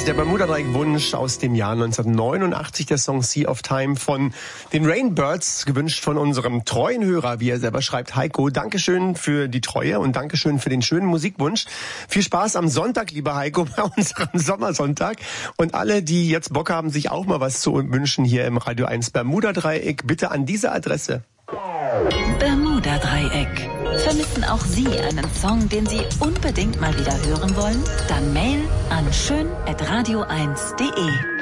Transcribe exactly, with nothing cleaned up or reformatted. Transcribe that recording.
ist der Bermuda-Dreieck-Wunsch aus dem Jahr neunzehnhundertneunundachtzig, der Song Sea of Time von den Rainbirds, gewünscht von unserem treuen Hörer, wie er selber schreibt, Heiko. Dankeschön für die Treue und Dankeschön für den schönen Musikwunsch. Viel Spaß am Sonntag, lieber Heiko, bei unserem Sommersonntag. Und alle, die jetzt Bock haben, sich auch mal was zu wünschen hier im Radio eins Bermuda-Dreieck, bitte an diese Adresse. Bermuda-Dreieck. Vermissen auch Sie einen Song, den Sie unbedingt mal wieder hören wollen? Dann Mail an schön at radio eins punkt de.